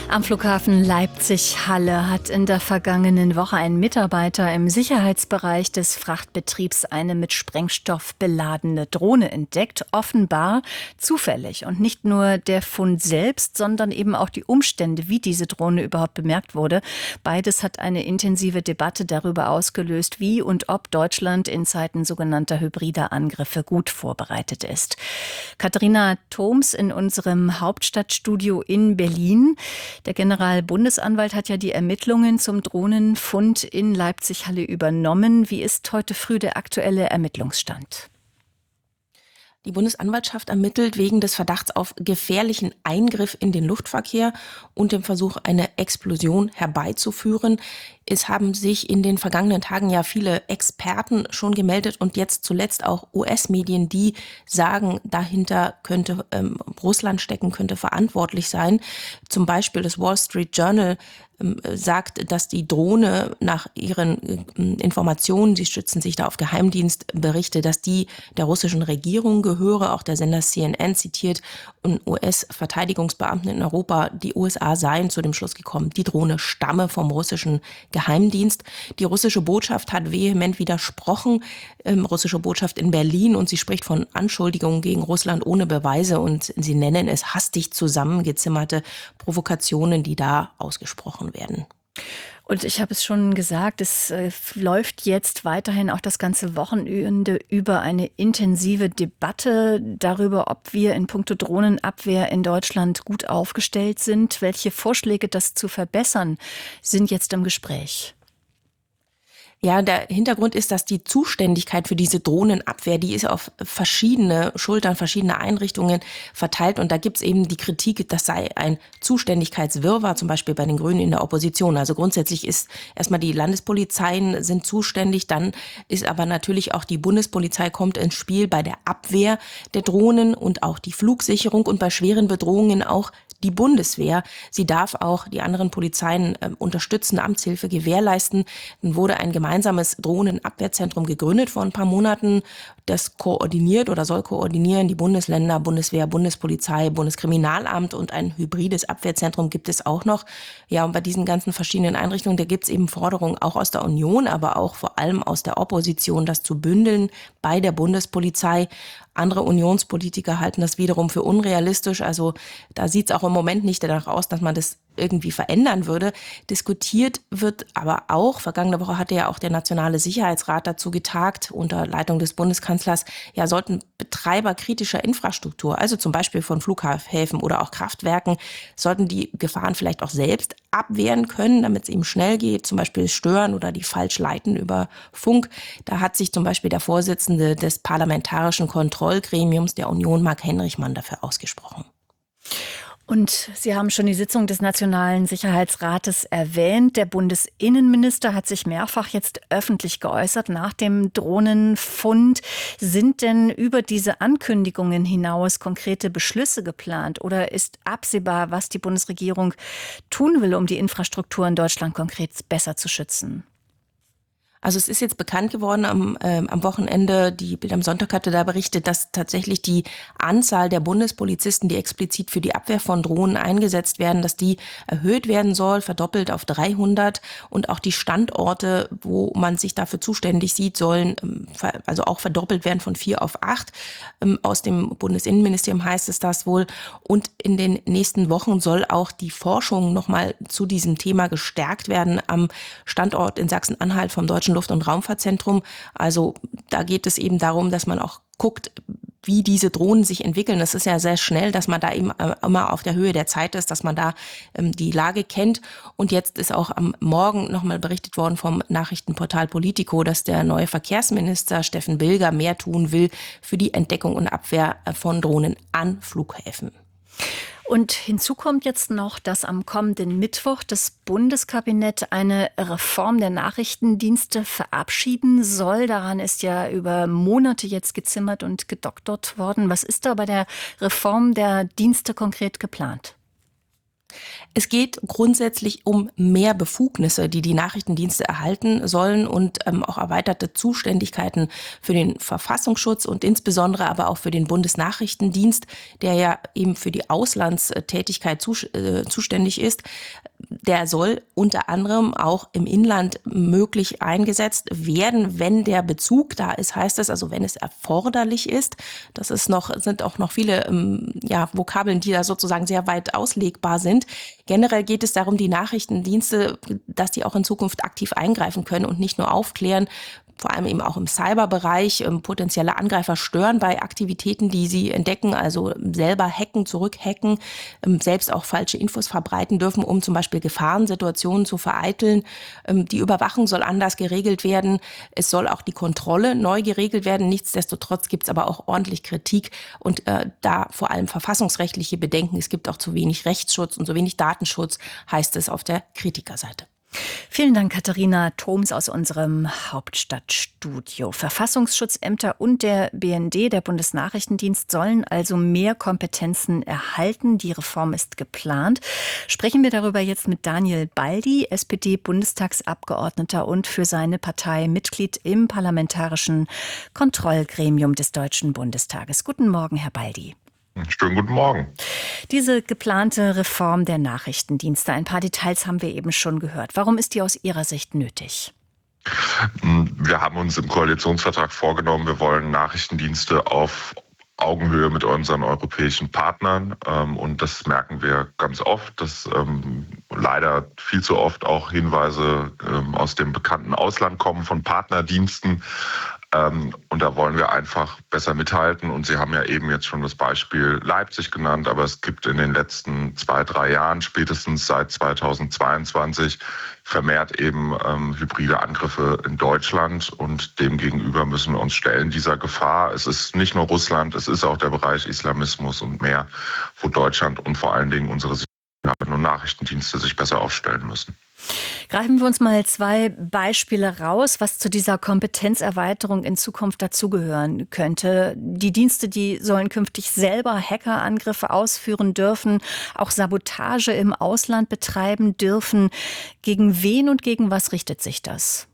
Am Flughafen Leipzig-Halle hat in der vergangenen Woche ein Mitarbeiter im Sicherheitsbereich des Frachtbetriebs eine mit Sprengstoff beladene Drohne entdeckt. Offenbar zufällig. Und nicht nur der Fund selbst, sondern eben auch die Umstände, wie diese Drohne überhaupt bemerkt wurde. Beides hat eine intensive Debatte darüber ausgelöst, wie und ob Deutschland in Zeiten sogenannter hybrider Angriffe gut vorbereitet ist. Katharina Thoms in unserem Hauptstadtstudio in Berlin. Der Generalbundesanwalt hat ja die Ermittlungen zum Drohnenfund in Leipzig-Halle übernommen. Wie ist heute früh der aktuelle Ermittlungsstand? Die Bundesanwaltschaft ermittelt wegen des Verdachts auf gefährlichen Eingriff in den Luftverkehr und dem Versuch, eine Explosion herbeizuführen. Es haben sich in den vergangenen Tagen ja viele Experten schon gemeldet und jetzt zuletzt auch US-Medien, die sagen, dahinter könnte Russland stecken, könnte verantwortlich sein. Zum Beispiel das Wall Street Journal sagt, dass die Drohne nach ihren Informationen, sie stützen sich da auf Geheimdienstberichte, dass die der russischen Regierung gehöre. Auch der Sender CNN zitiert US-Verteidigungsbeamten in Europa, die USA seien zu dem Schluss gekommen, die Drohne stamme vom russischen Geheimdienst. Die russische Botschaft hat vehement widersprochen, russische Botschaft in Berlin, und sie spricht von Anschuldigungen gegen Russland ohne Beweise und sie nennen es hastig zusammengezimmerte Provokationen, die da ausgesprochen werden. Und ich habe es schon gesagt, es läuft jetzt weiterhin auch das ganze Wochenende über eine intensive Debatte darüber, ob wir in puncto Drohnenabwehr in Deutschland gut aufgestellt sind. Welche Vorschläge, das zu verbessern, sind jetzt im Gespräch? Ja, der Hintergrund ist, dass die Zuständigkeit für diese Drohnenabwehr, die ist auf verschiedene Schultern, verschiedene Einrichtungen verteilt. Und da gibt's eben die Kritik, das sei ein Zuständigkeitswirrwarr, zum Beispiel bei den Grünen in der Opposition. Also grundsätzlich ist erstmal die Landespolizeien sind zuständig, dann ist aber natürlich auch die Bundespolizei kommt ins Spiel bei der Abwehr der Drohnen und auch die Flugsicherung und bei schweren Bedrohungen auch die Bundeswehr. Sie darf auch die anderen Polizeien unterstützen, Amtshilfe gewährleisten. Dann wurde ein gemeinsames Drohnenabwehrzentrum gegründet vor ein paar Monaten. Das koordiniert oder soll koordinieren die Bundesländer, Bundeswehr, Bundespolizei, Bundeskriminalamt, und ein hybrides Abwehrzentrum gibt es auch noch. Ja, und bei diesen ganzen verschiedenen Einrichtungen, da gibt es eben Forderungen auch aus der Union, aber auch vor allem aus der Opposition, das zu bündeln bei der Bundespolizei. Andere Unionspolitiker halten das wiederum für unrealistisch. Also da sieht es auch im Moment nicht danach aus, dass man das irgendwie verändern würde. Diskutiert wird aber auch, vergangene Woche hatte ja auch der Nationale Sicherheitsrat dazu getagt, unter Leitung des Bundeskanzlers, ja, sollten Betreiber kritischer Infrastruktur, also zum Beispiel von Flughäfen oder auch Kraftwerken, sollten die Gefahren vielleicht auch selbst abwehren können, damit es eben schnell geht, zum Beispiel stören oder die falsch leiten über Funk. Da hat sich zum Beispiel der Vorsitzende des Parlamentarischen Kontrollgremiums der Union, Marc Henrichmann, dafür ausgesprochen. Und Sie haben schon die Sitzung des Nationalen Sicherheitsrates erwähnt. Der Bundesinnenminister hat sich mehrfach jetzt öffentlich geäußert nach dem Drohnenfund. Sind denn über diese Ankündigungen hinaus konkrete Beschlüsse geplant oder ist absehbar, was die Bundesregierung tun will, um die Infrastruktur in Deutschland konkret besser zu schützen? Also es ist jetzt bekannt geworden am Wochenende, die Bild am Sonntag hatte da berichtet, dass tatsächlich die Anzahl der Bundespolizisten, die explizit für die Abwehr von Drohnen eingesetzt werden, dass die erhöht werden soll, verdoppelt auf 300, und auch die Standorte, wo man sich dafür zuständig sieht, sollen also auch verdoppelt werden von 4 auf 8. Aus dem Bundesinnenministerium heißt es das wohl. Und in den nächsten Wochen soll auch die Forschung nochmal zu diesem Thema gestärkt werden am Standort in Sachsen-Anhalt vom Deutschen Luft- und Raumfahrtzentrum. Also da geht es eben darum, dass man auch guckt, wie diese Drohnen sich entwickeln. Das ist ja sehr schnell, dass man da eben immer auf der Höhe der Zeit ist, dass man da die Lage kennt. Und jetzt ist auch am Morgen nochmal berichtet worden vom Nachrichtenportal Politico, dass der neue Verkehrsminister Steffen Bilger mehr tun will für die Entdeckung und Abwehr von Drohnen an Flughäfen. Und hinzu kommt jetzt noch, dass am kommenden Mittwoch das Bundeskabinett eine Reform der Nachrichtendienste verabschieden soll. Daran ist ja über Monate jetzt gezimmert und gedoktert worden. Was ist da bei der Reform der Dienste konkret geplant? Es geht grundsätzlich um mehr Befugnisse, die die Nachrichtendienste erhalten sollen und auch erweiterte Zuständigkeiten für den Verfassungsschutz und insbesondere aber auch für den Bundesnachrichtendienst, der ja eben für die Auslandstätigkeit zuständig ist. Der soll unter anderem auch im Inland möglich eingesetzt werden, wenn der Bezug da ist, heißt es, also wenn es erforderlich ist. Sind auch noch viele Vokabeln, die da sozusagen sehr weit auslegbar sind. Generell geht es darum, die Nachrichtendienste, dass die auch in Zukunft aktiv eingreifen können und nicht nur aufklären, vor allem eben auch im Cyberbereich, potenzielle Angreifer stören bei Aktivitäten, die sie entdecken, also selber hacken, zurückhacken, selbst auch falsche Infos verbreiten dürfen, um zum Beispiel Gefahrensituationen zu vereiteln. Die Überwachung soll anders geregelt werden. Es soll auch die Kontrolle neu geregelt werden. Nichtsdestotrotz gibt es aber auch ordentlich Kritik und da vor allem verfassungsrechtliche Bedenken. Es gibt auch zu wenig Rechtsschutz und zu wenig Datenschutz, heißt es auf der Kritikerseite. Vielen Dank, Katharina Thoms aus unserem Hauptstadtstudio. Verfassungsschutzämter und der BND, der Bundesnachrichtendienst, sollen also mehr Kompetenzen erhalten. Die Reform ist geplant. Sprechen wir darüber jetzt mit Daniel Baldi, SPD-Bundestagsabgeordneter und für seine Partei Mitglied im Parlamentarischen Kontrollgremium des Deutschen Bundestages. Guten Morgen, Herr Baldi. Schönen guten Morgen. Diese geplante Reform der Nachrichtendienste, ein paar Details haben wir eben schon gehört. Warum ist die aus Ihrer Sicht nötig? Wir haben uns im Koalitionsvertrag vorgenommen, wir wollen Nachrichtendienste auf Augenhöhe mit unseren europäischen Partnern. Und das merken wir ganz oft, dass leider viel zu oft auch Hinweise aus dem bekannten Ausland kommen von Partnerdiensten. Und da wollen wir einfach besser mithalten. Und Sie haben ja eben jetzt schon das Beispiel Leipzig genannt, aber es gibt in den letzten 2-3 Jahren, spätestens seit 2022, vermehrt eben hybride Angriffe in Deutschland. Und demgegenüber müssen wir uns stellen, dieser Gefahr. Es ist nicht nur Russland, es ist auch der Bereich Islamismus und mehr, wo Deutschland und vor allen Dingen unsere Sicherheits- und Nachrichtendienste sich besser aufstellen müssen. Greifen wir uns mal 2 Beispiele raus, was zu dieser Kompetenzerweiterung in Zukunft dazugehören könnte. Die Dienste, die sollen künftig selber Hackerangriffe ausführen dürfen, auch Sabotage im Ausland betreiben dürfen. Gegen wen und gegen was richtet sich das?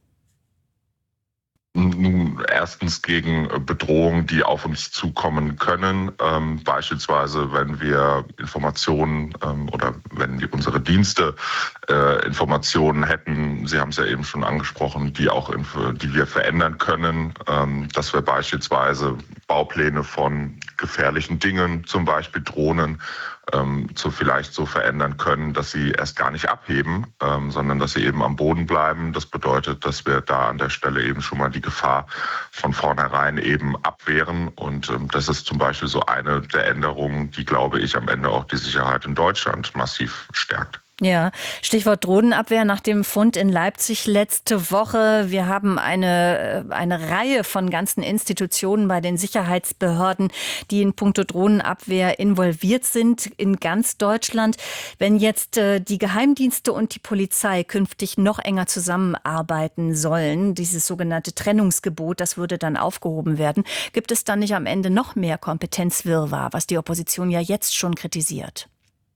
Nun, erstens gegen Bedrohungen, die auf uns zukommen können. Beispielsweise, wenn wir Informationen oder wenn unsere Dienste Informationen hätten, Sie haben es ja eben schon angesprochen, die wir verändern können, dass wir beispielsweise Baupläne von gefährlichen Dingen, zum Beispiel Drohnen, vielleicht so verändern können, dass sie erst gar nicht abheben, sondern dass sie eben am Boden bleiben. Das bedeutet, dass wir da an der Stelle eben schon mal die Gefahr von vornherein eben abwehren. Und das ist zum Beispiel so eine der Änderungen, die, glaube ich, am Ende auch die Sicherheit in Deutschland massiv stärkt. Ja, Stichwort Drohnenabwehr nach dem Fund in Leipzig letzte Woche. Wir haben eine Reihe von ganzen Institutionen bei den Sicherheitsbehörden, die in puncto Drohnenabwehr involviert sind in ganz Deutschland. Wenn jetzt die Geheimdienste und die Polizei künftig noch enger zusammenarbeiten sollen, dieses sogenannte Trennungsgebot, das würde dann aufgehoben werden, gibt es dann nicht am Ende noch mehr Kompetenzwirrwarr, was die Opposition ja jetzt schon kritisiert?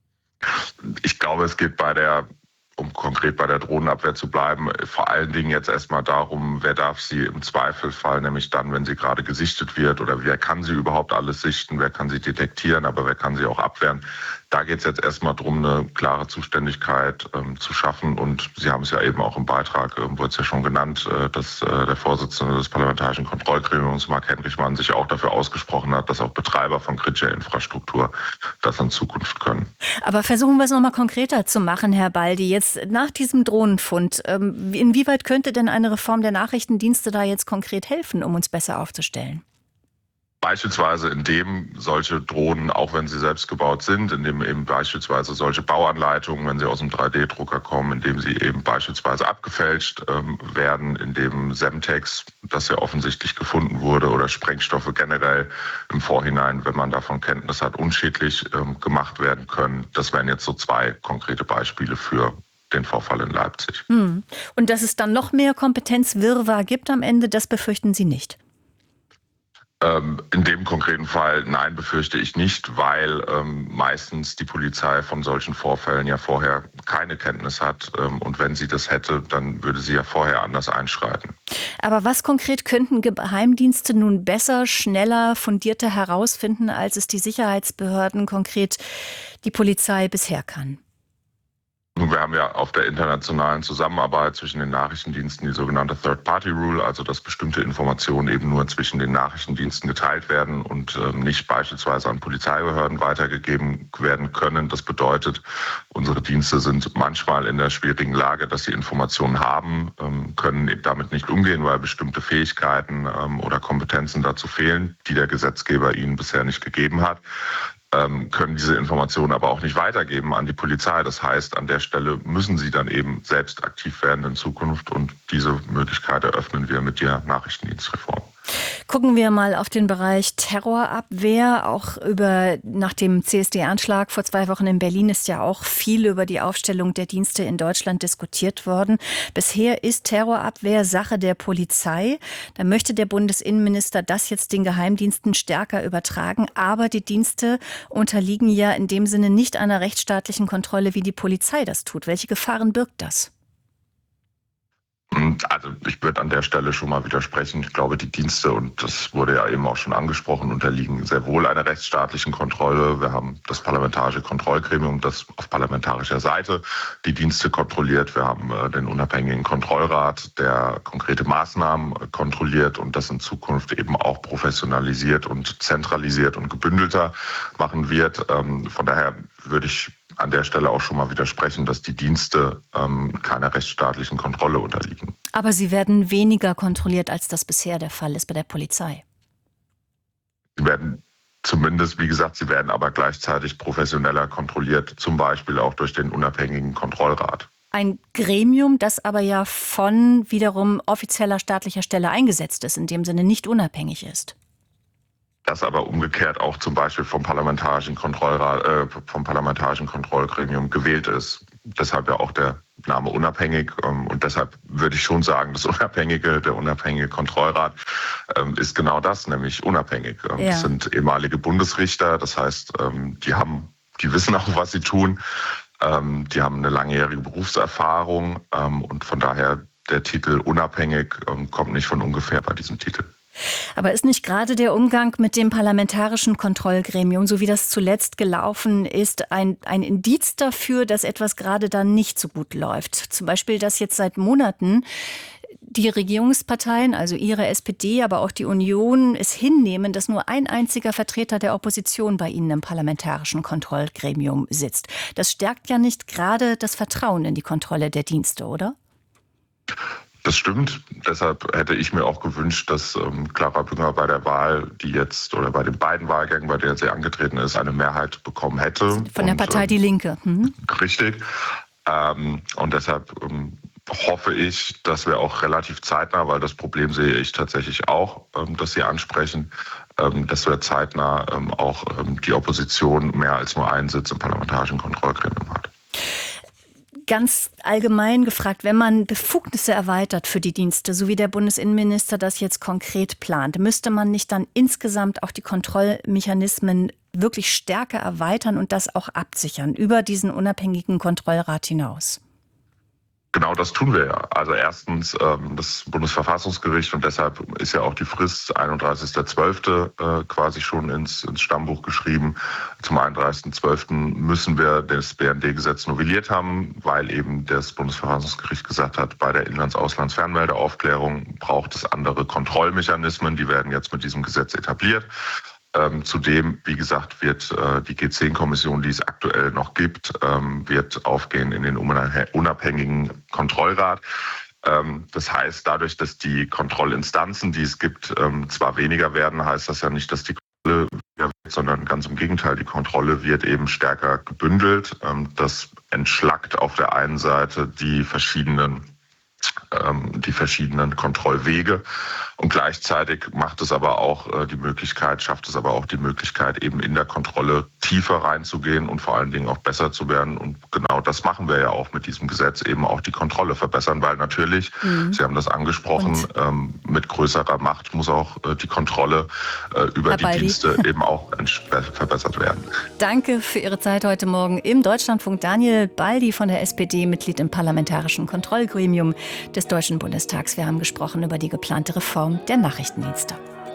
Ich glaube, es geht um konkret bei der Drohnenabwehr zu bleiben, vor allen Dingen jetzt erstmal darum, wer darf sie im Zweifelfall, nämlich dann, wenn sie gerade gesichtet wird, oder wer kann sie überhaupt alles sichten, wer kann sie detektieren, aber wer kann sie auch abwehren. Da geht es jetzt erstmal darum, eine klare Zuständigkeit zu schaffen. Und Sie haben es ja eben auch im Beitrag, wurde es ja schon genannt, dass der Vorsitzende des Parlamentarischen Kontrollgremiums, Marc Henrichmann, sich auch dafür ausgesprochen hat, dass auch Betreiber von kritischer Infrastruktur das in Zukunft können. Aber versuchen wir es nochmal konkreter zu machen, Herr Baldi. Jetzt nach diesem Drohnenfund, inwieweit könnte denn eine Reform der Nachrichtendienste da jetzt konkret helfen, um uns besser aufzustellen? Beispielsweise indem solche Drohnen, auch wenn sie selbst gebaut sind, indem eben beispielsweise solche Bauanleitungen, wenn sie aus dem 3D-Drucker kommen, indem sie eben beispielsweise abgefälscht werden, indem Semtex, das ja offensichtlich gefunden wurde, oder Sprengstoffe generell im Vorhinein, wenn man davon Kenntnis hat, unschädlich gemacht werden können. Das wären jetzt so 2 konkrete Beispiele für den Vorfall in Leipzig. Und dass es dann noch mehr Kompetenzwirrwarr gibt am Ende, das befürchten Sie nicht? In dem konkreten Fall, nein, befürchte ich nicht, weil meistens die Polizei von solchen Vorfällen ja vorher keine Kenntnis hat. Und wenn sie das hätte, dann würde sie ja vorher anders einschreiten. Aber was konkret könnten Geheimdienste nun besser, schneller, fundierter herausfinden, als es die Sicherheitsbehörden, konkret die Polizei, bisher kann? Wir haben ja auf der internationalen Zusammenarbeit zwischen den Nachrichtendiensten die sogenannte Third-Party-Rule, also dass bestimmte Informationen eben nur zwischen den Nachrichtendiensten geteilt werden und nicht beispielsweise an Polizeibehörden weitergegeben werden können. Das bedeutet, unsere Dienste sind manchmal in der schwierigen Lage, dass sie Informationen haben, können eben damit nicht umgehen, weil bestimmte Fähigkeiten oder Kompetenzen dazu fehlen, die der Gesetzgeber ihnen bisher nicht gegeben hat. Können diese Informationen aber auch nicht weitergeben an die Polizei. Das heißt, an der Stelle müssen sie dann eben selbst aktiv werden in Zukunft und diese Möglichkeit eröffnen wir mit der Nachrichtendienstreform. Gucken wir mal auf den Bereich Terrorabwehr. Auch nach dem CSD-Anschlag vor 2 Wochen in Berlin ist ja auch viel über die Aufstellung der Dienste in Deutschland diskutiert worden. Bisher ist Terrorabwehr Sache der Polizei. Da möchte der Bundesinnenminister das jetzt den Geheimdiensten stärker übertragen. Aber die Dienste unterliegen ja in dem Sinne nicht einer rechtsstaatlichen Kontrolle, wie die Polizei das tut. Welche Gefahren birgt das? Also ich würde an der Stelle schon mal widersprechen. Ich glaube, die Dienste, und das wurde ja eben auch schon angesprochen, unterliegen sehr wohl einer rechtsstaatlichen Kontrolle. Wir haben das Parlamentarische Kontrollgremium, das auf parlamentarischer Seite die Dienste kontrolliert. Wir haben den unabhängigen Kontrollrat, der konkrete Maßnahmen kontrolliert und das in Zukunft eben auch professionalisiert und zentralisiert und gebündelter machen wird. Von daher würde ich an der Stelle auch schon mal widersprechen, dass die Dienste keiner rechtsstaatlichen Kontrolle unterliegen. Aber sie werden weniger kontrolliert, als das bisher der Fall ist bei der Polizei. Sie werden zumindest, wie gesagt, sie werden aber gleichzeitig professioneller kontrolliert, zum Beispiel auch durch den unabhängigen Kontrollrat. Ein Gremium, das aber ja von wiederum offizieller staatlicher Stelle eingesetzt ist, in dem Sinne nicht unabhängig ist. Das aber umgekehrt auch zum Beispiel vom parlamentarischen Kontrollgremium gewählt ist. Deshalb ja auch der Name unabhängig. Und deshalb würde ich schon sagen, der unabhängige Kontrollrat ist genau das, nämlich unabhängig. Ja. Das sind ehemalige Bundesrichter. Das heißt, die wissen auch, was sie tun. Die haben eine langjährige Berufserfahrung. Und von daher der Titel unabhängig kommt nicht von ungefähr bei diesem Titel. Aber ist nicht gerade der Umgang mit dem parlamentarischen Kontrollgremium, so wie das zuletzt gelaufen ist, ein Indiz dafür, dass etwas gerade da nicht so gut läuft? Zum Beispiel, dass jetzt seit Monaten die Regierungsparteien, also Ihre SPD, aber auch die Union, es hinnehmen, dass nur ein einziger Vertreter der Opposition bei Ihnen im parlamentarischen Kontrollgremium sitzt. Das stärkt ja nicht gerade das Vertrauen in die Kontrolle der Dienste, oder? Das stimmt. Deshalb hätte ich mir auch gewünscht, dass Clara Bünger bei der Wahl, die jetzt, oder bei den beiden Wahlgängen, bei der sie angetreten ist, eine Mehrheit bekommen hätte. Von der Partei Die Linke. Richtig. Und deshalb hoffe ich, dass wir auch relativ zeitnah, weil das Problem sehe ich tatsächlich auch, dass Sie ansprechen, dass wir zeitnah auch die Opposition mehr als nur einen Sitz im parlamentarischen Kontrollgremium hat. Ganz allgemein gefragt, wenn man Befugnisse erweitert für die Dienste, so wie der Bundesinnenminister das jetzt konkret plant, müsste man nicht dann insgesamt auch die Kontrollmechanismen wirklich stärker erweitern und das auch absichern über diesen unabhängigen Kontrollrat hinaus? Genau das tun wir ja. Also erstens das Bundesverfassungsgericht, und deshalb ist ja auch die Frist 31.12. Quasi schon ins Stammbuch geschrieben. Zum 31.12. müssen wir das BND-Gesetz novelliert haben, weil eben das Bundesverfassungsgericht gesagt hat, bei der Inlands-Auslands-Fernmeldeaufklärung braucht es andere Kontrollmechanismen. Die werden jetzt mit diesem Gesetz etabliert. Zudem, wie gesagt, wird die G10-Kommission, die es aktuell noch gibt, wird aufgehen in den unabhängigen Kontrollrat. Das heißt, dadurch, dass die Kontrollinstanzen, die es gibt, zwar weniger werden, heißt das ja nicht, dass die Kontrolle weniger wird, sondern ganz im Gegenteil, die Kontrolle wird eben stärker gebündelt. Das entschlackt auf der einen Seite die verschiedenen Kontrollwege. Und gleichzeitig schafft es aber auch die Möglichkeit, eben in der Kontrolle tiefer reinzugehen und vor allen Dingen auch besser zu werden. Und genau das machen wir ja auch mit diesem Gesetz, eben auch die Kontrolle verbessern, weil natürlich, Sie haben das angesprochen, mit größerer Macht muss auch die Kontrolle über Herr die Baldi. Dienste eben auch verbessert werden. Danke für Ihre Zeit heute Morgen im Deutschlandfunk. Daniel Baldi von der SPD, Mitglied im Parlamentarischen Kontrollgremium des Deutschen Bundestags. Wir haben gesprochen über die geplante Reform der Nachrichtendienste.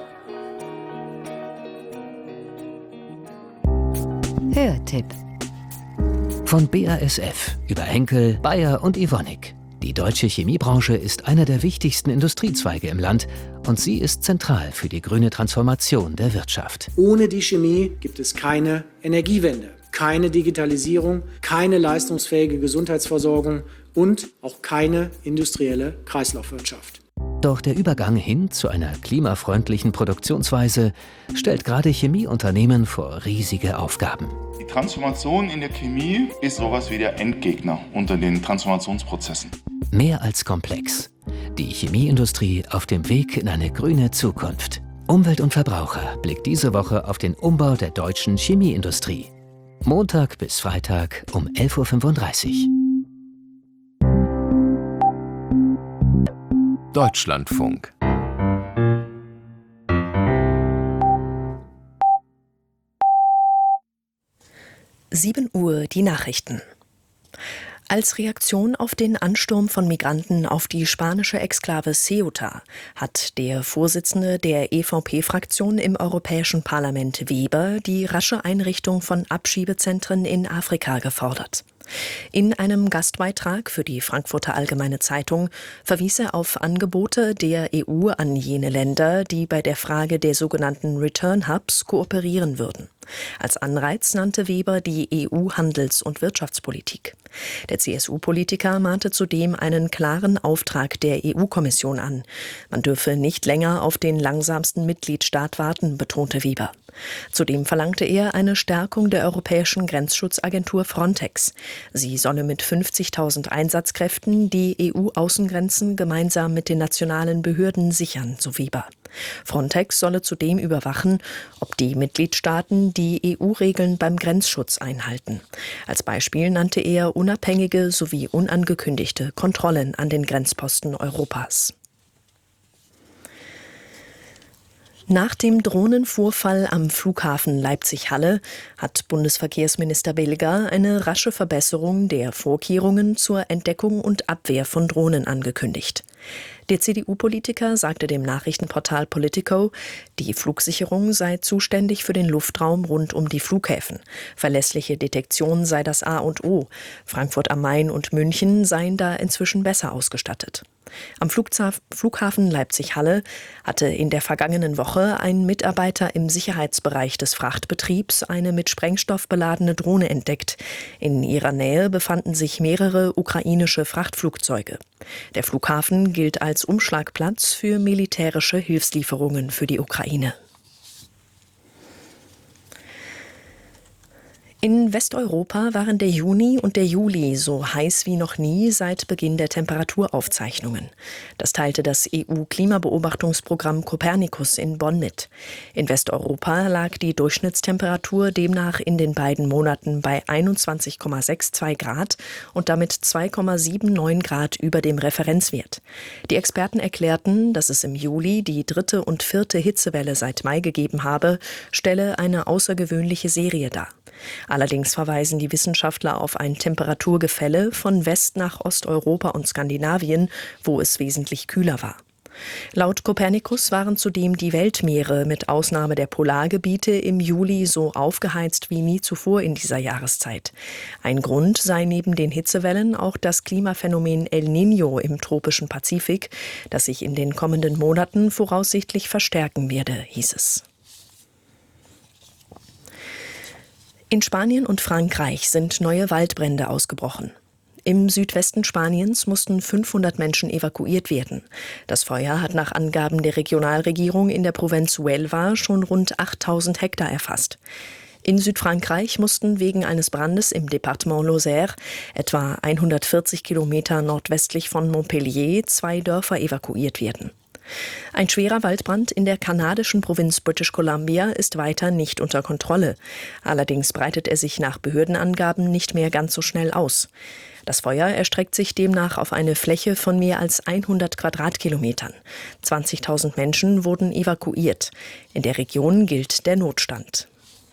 Hörtipp von BASF über Henkel, Bayer und Evonik. Die deutsche Chemiebranche ist einer der wichtigsten Industriezweige im Land und sie ist zentral für die grüne Transformation der Wirtschaft. Ohne die Chemie gibt es keine Energiewende, keine Digitalisierung, keine leistungsfähige Gesundheitsversorgung und auch keine industrielle Kreislaufwirtschaft. Doch der Übergang hin zu einer klimafreundlichen Produktionsweise stellt gerade Chemieunternehmen vor riesige Aufgaben. Die Transformation in der Chemie ist sowas wie der Endgegner unter den Transformationsprozessen. Mehr als komplex. Die Chemieindustrie auf dem Weg in eine grüne Zukunft. Umwelt und Verbraucher blickt diese Woche auf den Umbau der deutschen Chemieindustrie. Montag bis Freitag um 11.35 Uhr. Deutschlandfunk. Uhr die Nachrichten. Als Reaktion auf den Ansturm von Migranten auf die spanische Exklave Ceuta hat der Vorsitzende der EVP-Fraktion im Europäischen Parlament Weber die rasche Einrichtung von Abschiebezentren in Afrika gefordert. In einem Gastbeitrag für die Frankfurter Allgemeine Zeitung verwies er auf Angebote der EU an jene Länder, die bei der Frage der sogenannten Return Hubs kooperieren würden. Als Anreiz nannte Weber die EU-Handels- und Wirtschaftspolitik. Der CSU-Politiker mahnte zudem einen klaren Auftrag der EU-Kommission an. Man dürfe nicht länger auf den langsamsten Mitgliedstaat warten, betonte Weber. Zudem verlangte er eine Stärkung der europäischen Grenzschutzagentur Frontex. Sie solle mit 50.000 Einsatzkräften die EU-Außengrenzen gemeinsam mit den nationalen Behörden sichern, so Weber. Frontex solle zudem überwachen, ob die Mitgliedstaaten die EU-Regeln beim Grenzschutz einhalten. Als Beispiel nannte er unabhängige sowie unangekündigte Kontrollen an den Grenzposten Europas. Nach dem Drohnenvorfall am Flughafen Leipzig-Halle hat Bundesverkehrsminister Bilger eine rasche Verbesserung der Vorkehrungen zur Entdeckung und Abwehr von Drohnen angekündigt. Der CDU-Politiker sagte dem Nachrichtenportal Politico, die Flugsicherung sei zuständig für den Luftraum rund um die Flughäfen. Verlässliche Detektion sei das A und O. Frankfurt am Main und München seien da inzwischen besser ausgestattet. Am Flughafen Leipzig-Halle hatte in der vergangenen Woche ein Mitarbeiter im Sicherheitsbereich des Frachtbetriebs eine mit Sprengstoff beladene Drohne entdeckt. In ihrer Nähe befanden sich mehrere ukrainische Frachtflugzeuge. Der Flughafen gilt als Umschlagplatz für militärische Hilfslieferungen für die Ukraine. In Westeuropa waren der Juni und der Juli so heiß wie noch nie seit Beginn der Temperaturaufzeichnungen. Das teilte das EU-Klimabeobachtungsprogramm Copernicus in Bonn mit. In Westeuropa lag die Durchschnittstemperatur demnach in den beiden Monaten bei 21,62 Grad und damit 2,79 Grad über dem Referenzwert. Die Experten erklärten, dass es im Juli die dritte und vierte Hitzewelle seit Mai gegeben habe, stelle eine außergewöhnliche Serie dar. Allerdings verweisen die Wissenschaftler auf ein Temperaturgefälle von West- nach Osteuropa und Skandinavien, wo es wesentlich kühler war. Laut Copernicus waren zudem die Weltmeere mit Ausnahme der Polargebiete im Juli so aufgeheizt wie nie zuvor in dieser Jahreszeit. Ein Grund sei neben den Hitzewellen auch das Klimaphänomen El Niño im tropischen Pazifik, das sich in den kommenden Monaten voraussichtlich verstärken werde, hieß es. In Spanien und Frankreich sind neue Waldbrände ausgebrochen. Im Südwesten Spaniens mussten 500 Menschen evakuiert werden. Das Feuer hat nach Angaben der Regionalregierung in der Provinz Huelva schon rund 8000 Hektar erfasst. In Südfrankreich mussten wegen eines Brandes im Departement Lozère, etwa 140 Kilometer nordwestlich von Montpellier, 2 Dörfer evakuiert werden. Ein schwerer Waldbrand in der kanadischen Provinz British Columbia ist weiter nicht unter Kontrolle. Allerdings breitet er sich nach Behördenangaben nicht mehr ganz so schnell aus. Das Feuer erstreckt sich demnach auf eine Fläche von mehr als 100 Quadratkilometern. 20.000 Menschen wurden evakuiert. In der Region gilt der Notstand.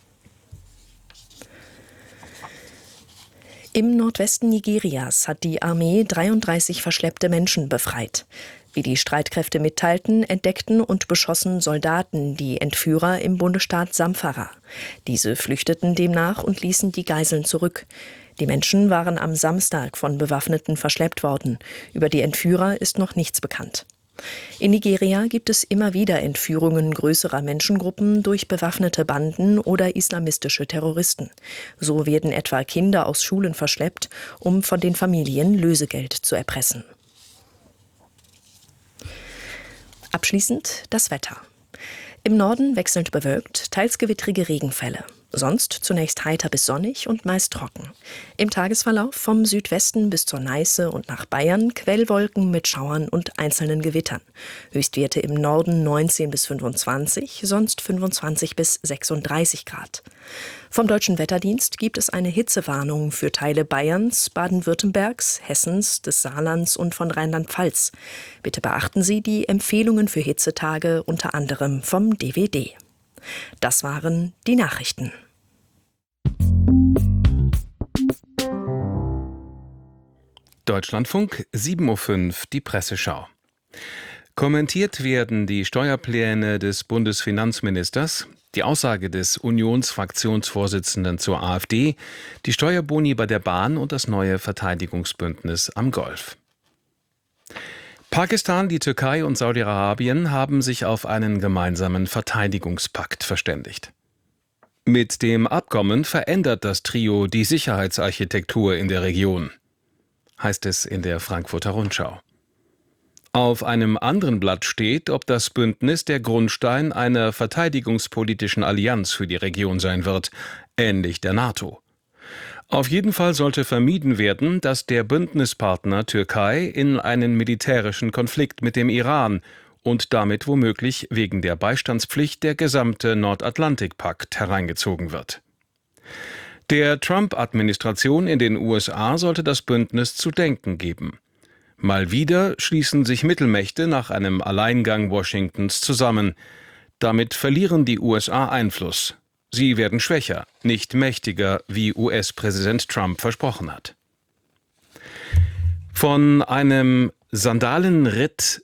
Im Nordwesten Nigerias hat die Armee 33 verschleppte Menschen befreit. Wie die Streitkräfte mitteilten, entdeckten und beschossen Soldaten die Entführer im Bundesstaat Zamfara. Diese flüchteten demnach und ließen die Geiseln zurück. Die Menschen waren am Samstag von Bewaffneten verschleppt worden. Über die Entführer ist noch nichts bekannt. In Nigeria gibt es immer wieder Entführungen größerer Menschengruppen durch bewaffnete Banden oder islamistische Terroristen. So werden etwa Kinder aus Schulen verschleppt, um von den Familien Lösegeld zu erpressen. Abschließend das Wetter. Im Norden wechselnd bewölkt, teils gewittrige Regenfälle. Sonst zunächst heiter bis sonnig und meist trocken. Im Tagesverlauf vom Südwesten bis zur Neiße und nach Bayern Quellwolken mit Schauern und einzelnen Gewittern. Höchstwerte im Norden 19 bis 25, sonst 25 bis 36 Grad. Vom Deutschen Wetterdienst gibt es eine Hitzewarnung für Teile Bayerns, Baden-Württembergs, Hessens, des Saarlands und von Rheinland-Pfalz. Bitte beachten Sie die Empfehlungen für Hitzetage unter anderem vom DWD. Das waren die Nachrichten. Deutschlandfunk, 7:05 Uhr, die Presseschau. Kommentiert werden die Steuerpläne des Bundesfinanzministers, die Aussage des Unionsfraktionsvorsitzenden zur AfD, die Steuerboni bei der Bahn und das neue Verteidigungsbündnis am Golf. Pakistan, die Türkei und Saudi-Arabien haben sich auf einen gemeinsamen Verteidigungspakt verständigt. Mit dem Abkommen verändert das Trio die Sicherheitsarchitektur in der Region, heißt es in der Frankfurter Rundschau. Auf einem anderen Blatt steht, ob das Bündnis der Grundstein einer verteidigungspolitischen Allianz für die Region sein wird, ähnlich der NATO. Auf jeden Fall sollte vermieden werden, dass der Bündnispartner Türkei in einen militärischen Konflikt mit dem Iran und damit womöglich wegen der Beistandspflicht der gesamte Nordatlantikpakt hereingezogen wird. Der Trump-Administration in den USA sollte das Bündnis zu denken geben. Mal wieder schließen sich Mittelmächte nach einem Alleingang Washingtons zusammen. Damit verlieren die USA Einfluss. Sie werden schwächer, nicht mächtiger, wie US-Präsident Trump versprochen hat. Von einem Sandalentritt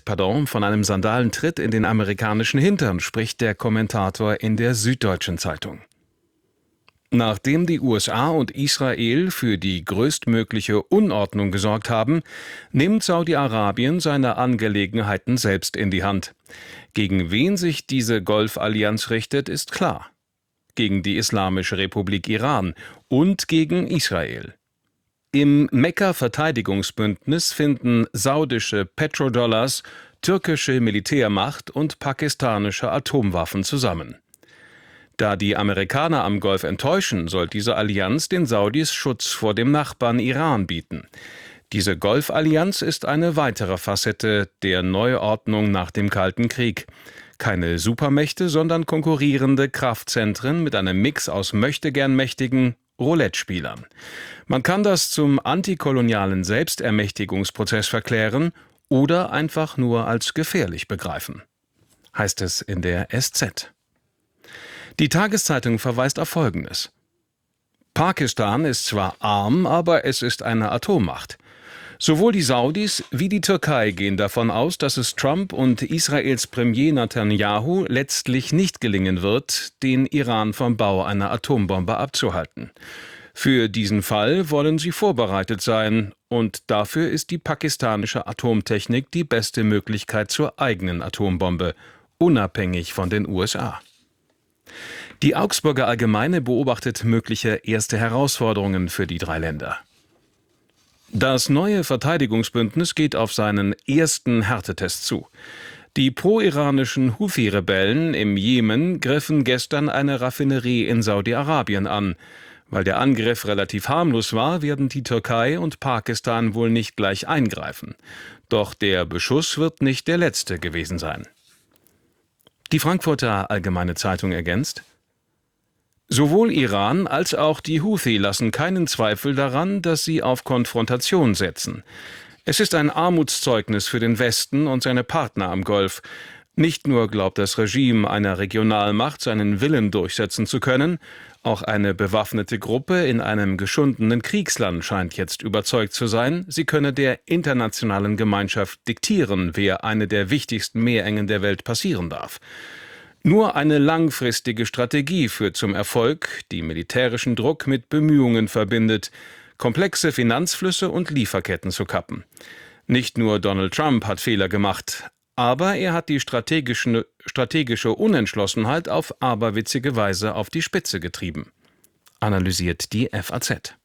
in den amerikanischen Hintern spricht der Kommentator in der Süddeutschen Zeitung. Nachdem die USA und Israel für die größtmögliche Unordnung gesorgt haben, nimmt Saudi-Arabien seine Angelegenheiten selbst in die Hand. Gegen wen sich diese Golfallianz richtet, ist klar. Gegen die Islamische Republik Iran und gegen Israel. Im Mekka-Verteidigungsbündnis finden saudische Petrodollars, türkische Militärmacht und pakistanische Atomwaffen zusammen. Da die Amerikaner am Golf enttäuschen, soll diese Allianz den Saudis Schutz vor dem Nachbarn Iran bieten. Diese Golfallianz ist eine weitere Facette der Neuordnung nach dem Kalten Krieg. Keine Supermächte, sondern konkurrierende Kraftzentren mit einem Mix aus möchtegern-mächtigen Roulette-Spielern. Man kann das zum antikolonialen Selbstermächtigungsprozess verklären oder einfach nur als gefährlich begreifen, heißt es in der SZ. Die Tageszeitung verweist auf Folgendes. Pakistan ist zwar arm, aber es ist eine Atommacht. Sowohl die Saudis wie die Türkei gehen davon aus, dass es Trump und Israels Premier Netanyahu letztlich nicht gelingen wird, den Iran vom Bau einer Atombombe abzuhalten. Für diesen Fall wollen sie vorbereitet sein, und dafür ist die pakistanische Atomtechnik die beste Möglichkeit zur eigenen Atombombe, unabhängig von den USA. Die Augsburger Allgemeine beobachtet mögliche erste Herausforderungen für die drei Länder. Das neue Verteidigungsbündnis geht auf seinen ersten Härtetest zu. Die pro-iranischen Houthi-Rebellen im Jemen griffen gestern eine Raffinerie in Saudi-Arabien an. Weil der Angriff relativ harmlos war, werden die Türkei und Pakistan wohl nicht gleich eingreifen. Doch der Beschuss wird nicht der letzte gewesen sein. Die Frankfurter Allgemeine Zeitung ergänzt: Sowohl Iran als auch die Houthi lassen keinen Zweifel daran, dass sie auf Konfrontation setzen. Es ist ein Armutszeugnis für den Westen und seine Partner am Golf. Nicht nur glaubt das Regime einer Regionalmacht seinen Willen durchsetzen zu können, auch eine bewaffnete Gruppe in einem geschundenen Kriegsland scheint jetzt überzeugt zu sein, sie könne der internationalen Gemeinschaft diktieren, wer eine der wichtigsten Meerengen der Welt passieren darf. Nur eine langfristige Strategie führt zum Erfolg, die militärischen Druck mit Bemühungen verbindet, komplexe Finanzflüsse und Lieferketten zu kappen. Nicht nur Donald Trump hat Fehler gemacht, aber er hat die strategische Unentschlossenheit auf aberwitzige Weise auf die Spitze getrieben, analysiert die FAZ.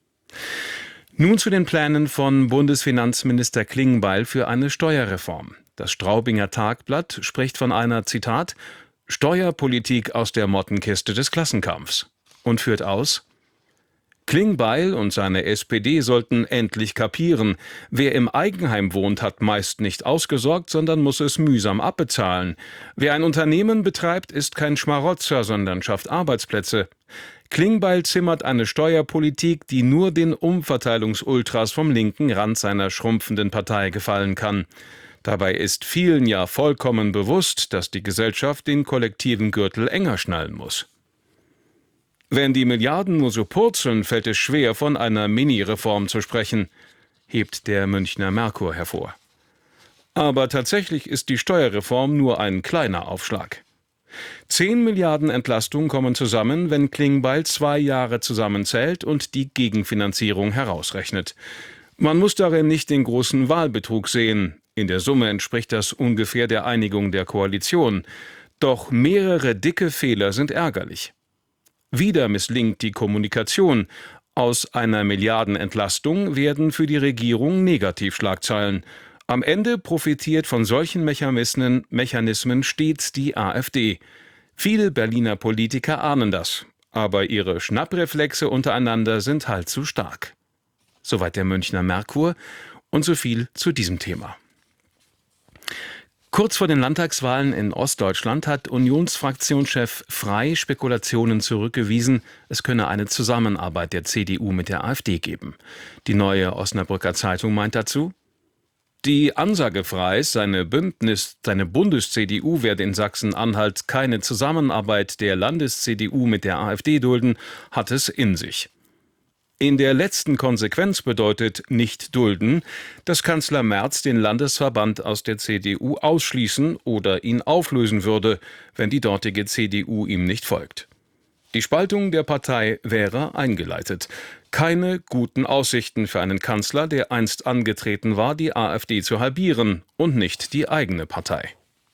Nun zu den Plänen von Bundesfinanzminister Klingbeil für eine Steuerreform. Das Straubinger Tagblatt spricht von einer, Zitat, Steuerpolitik aus der Mottenkiste des Klassenkampfs und führt aus: Klingbeil und seine SPD sollten endlich kapieren, wer im Eigenheim wohnt, hat meist nicht ausgesorgt, sondern muss es mühsam abbezahlen. Wer ein Unternehmen betreibt, ist kein Schmarotzer, sondern schafft Arbeitsplätze. Klingbeil zimmert eine Steuerpolitik, die nur den Umverteilungsultras vom linken Rand seiner schrumpfenden Partei gefallen kann. Dabei ist vielen ja vollkommen bewusst, dass die Gesellschaft den kollektiven Gürtel enger schnallen muss. Wenn die Milliarden nur so purzeln, fällt es schwer, von einer Mini-Reform zu sprechen, hebt der Münchner Merkur hervor. Aber tatsächlich ist die Steuerreform nur ein kleiner Aufschlag. 10 Milliarden Entlastung kommen zusammen, wenn Klingbeil 2 Jahre zusammenzählt und die Gegenfinanzierung herausrechnet. Man muss darin nicht den großen Wahlbetrug sehen. In der Summe entspricht das ungefähr der Einigung der Koalition. Doch mehrere dicke Fehler sind ärgerlich. Wieder misslingt die Kommunikation. Aus einer Milliardenentlastung werden für die Regierung Negativschlagzeilen. Am Ende profitiert von solchen Mechanismen stets die AfD. Viele Berliner Politiker ahnen das, aber ihre Schnappreflexe untereinander sind halt zu stark. Soweit der Münchner Merkur und so viel zu diesem Thema. Kurz vor den Landtagswahlen in Ostdeutschland hat Unionsfraktionschef Frey Spekulationen zurückgewiesen, es könne eine Zusammenarbeit der CDU mit der AfD geben. Die Neue Osnabrücker Zeitung meint dazu: Die Ansage Freys, seine Bundes-CDU werde in Sachsen-Anhalt keine Zusammenarbeit der Landes-CDU mit der AfD dulden, hat es in sich. In der letzten Konsequenz bedeutet nicht dulden, dass Kanzler Merz den Landesverband aus der CDU ausschließen oder ihn auflösen würde, wenn die dortige CDU ihm nicht folgt. Die Spaltung der Partei wäre eingeleitet. Keine guten Aussichten für einen Kanzler, der einst angetreten war, die AfD zu halbieren und nicht die eigene Partei.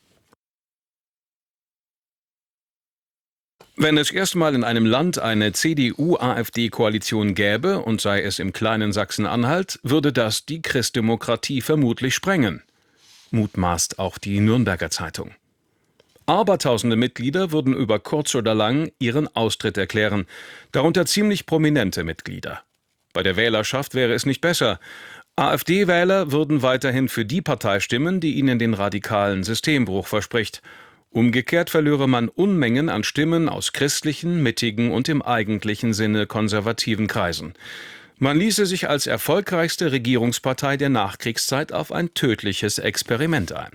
Wenn es erstmal in einem Land eine CDU-AfD-Koalition gäbe, und sei es im kleinen Sachsen-Anhalt, würde das die Christdemokratie vermutlich sprengen, mutmaßt auch die Nürnberger Zeitung. Abertausende Mitglieder würden über kurz oder lang ihren Austritt erklären, darunter ziemlich prominente Mitglieder. Bei der Wählerschaft wäre es nicht besser. AfD-Wähler würden weiterhin für die Partei stimmen, die ihnen den radikalen Systembruch verspricht. Umgekehrt verlöre man Unmengen an Stimmen aus christlichen, mittigen und im eigentlichen Sinne konservativen Kreisen. Man ließe sich als erfolgreichste Regierungspartei der Nachkriegszeit auf ein tödliches Experiment ein.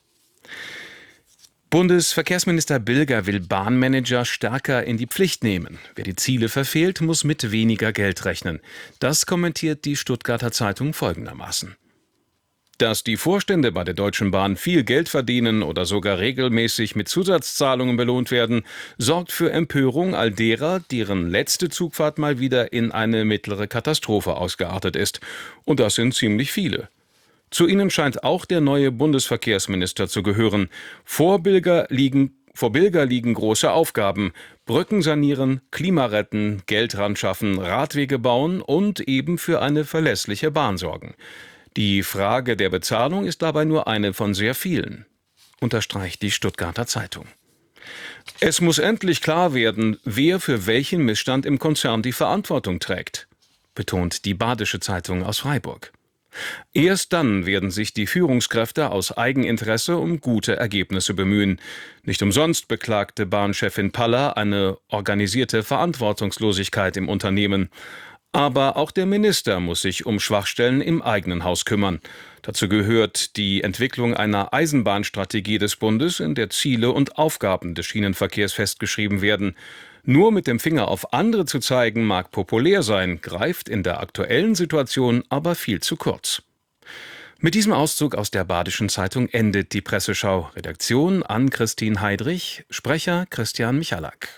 Bundesverkehrsminister Bilger will Bahnmanager stärker in die Pflicht nehmen. Wer die Ziele verfehlt, muss mit weniger Geld rechnen. Das kommentiert die Stuttgarter Zeitung folgendermaßen: Dass die Vorstände bei der Deutschen Bahn viel Geld verdienen oder sogar regelmäßig mit Zusatzzahlungen belohnt werden, sorgt für Empörung all derer, deren letzte Zugfahrt mal wieder in eine mittlere Katastrophe ausgeartet ist. Und das sind ziemlich viele. Zu ihnen scheint auch der neue Bundesverkehrsminister zu gehören. Vor Bilger liegen große Aufgaben: Brücken sanieren, Klima retten, Geld ran schaffen, Radwege bauen und eben für eine verlässliche Bahn sorgen. Die Frage der Bezahlung ist dabei nur eine von sehr vielen, unterstreicht die Stuttgarter Zeitung. Es muss endlich klar werden, wer für welchen Missstand im Konzern die Verantwortung trägt, betont die Badische Zeitung aus Freiburg. Erst dann werden sich die Führungskräfte aus Eigeninteresse um gute Ergebnisse bemühen. Nicht umsonst beklagte Bahnchefin Paller eine organisierte Verantwortungslosigkeit im Unternehmen. Aber auch der Minister muss sich um Schwachstellen im eigenen Haus kümmern. Dazu gehört die Entwicklung einer Eisenbahnstrategie des Bundes, in der Ziele und Aufgaben des Schienenverkehrs festgeschrieben werden. Nur mit dem Finger auf andere zu zeigen, mag populär sein, greift in der aktuellen Situation aber viel zu kurz. Mit diesem Auszug aus der Badischen Zeitung endet die Presseschau. Redaktion Ann-Christine Heidrich, Sprecher Christian Michalak.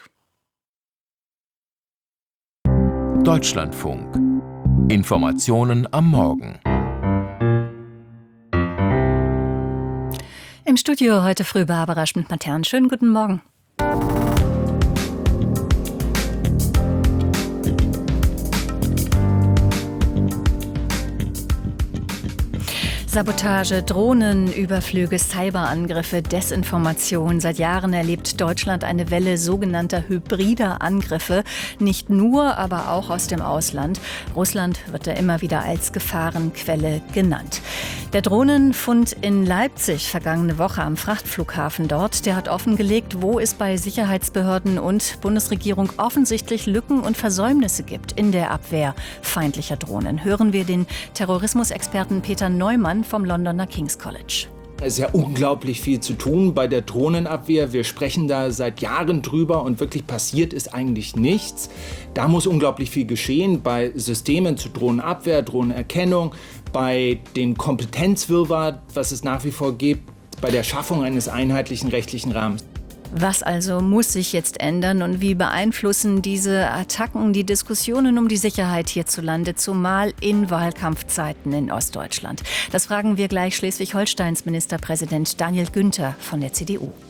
Deutschlandfunk. Informationen am Morgen. Im Studio heute früh Barbara Schmidt-Matern. Schönen guten Morgen. Sabotage, Drohnen, Überflüge, Cyberangriffe, Desinformation. Seit Jahren erlebt Deutschland eine Welle sogenannter hybrider Angriffe. Nicht nur, aber auch aus dem Ausland. Russland wird da immer wieder als Gefahrenquelle genannt. Der Drohnenfund in Leipzig vergangene Woche am Frachtflughafen dort, der hat offengelegt, wo es bei Sicherheitsbehörden und Bundesregierung offensichtlich Lücken und Versäumnisse gibt in der Abwehr feindlicher Drohnen. Hören wir den Terrorismusexperten Peter Neumann vom Londoner King's College. Es ist ja unglaublich viel zu tun bei der Drohnenabwehr. Wir sprechen da seit Jahren drüber und wirklich passiert ist eigentlich nichts. Da muss unglaublich viel geschehen bei Systemen zur Drohnenabwehr, Drohnenerkennung, bei dem Kompetenzwirrwarr, was es nach wie vor gibt, bei der Schaffung eines einheitlichen rechtlichen Rahmens. Was also muss sich jetzt ändern und wie beeinflussen diese Attacken die Diskussionen um die Sicherheit hierzulande, zumal in Wahlkampfzeiten in Ostdeutschland? Das fragen wir gleich Schleswig-Holsteins Ministerpräsident Daniel Günther von der CDU.